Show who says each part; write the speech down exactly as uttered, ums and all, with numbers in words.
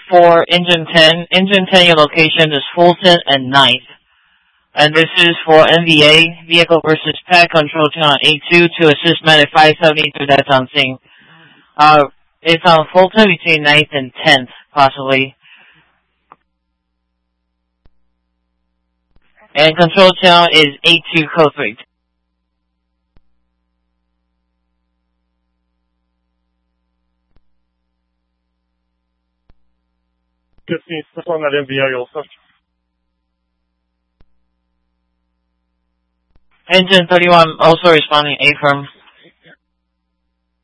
Speaker 1: for engine ten. Engine ten, your location is Fulton and ninth. And this is for N V A, Vehicle versus Pet, Control Channel A two to assist medic five seventy-two, that's on scene. Uh, it's on Fulton between ninth and tenth, possibly. And Control Channel is A two, code three.
Speaker 2: fifteen, still on that N V A also.
Speaker 1: Engine thirty-one also responding, A firm.